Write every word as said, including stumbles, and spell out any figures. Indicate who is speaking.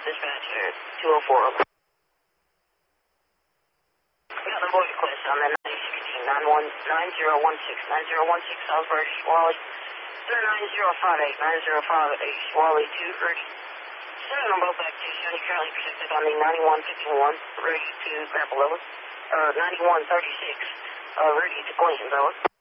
Speaker 1: Dispatch two oh four. We got the voice request on the nine sixteen nine one nine zero one six nine zero one six Salisbury, Wally. Third nine zero five eight nine zero five eight Wally two urgent. Send them both back to Sunny Currently projected on the ninety-one fifty-one, ready to grapple level. Uh, ninety-one thirty-six, uh, ready to collision level.